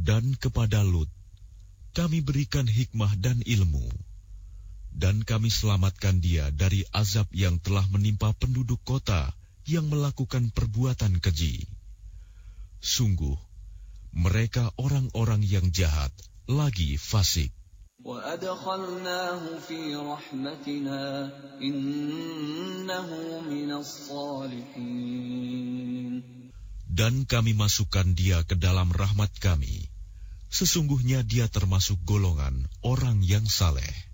Dan kepada Lut, kami berikan hikmah dan ilmu, dan kami selamatkan dia dari azab yang telah menimpa penduduk kota yang melakukan perbuatan keji. Sungguh, mereka orang-orang yang jahat, lagi fasik. وَأَدْخَلْنَاهُ فِي رَحْمَتِنَا إِنَّهُ مِنَ الصَّالِحِينَ. Dan kami masukkan dia ke dalam rahmat kami. Sesungguhnya dia termasuk golongan orang yang saleh.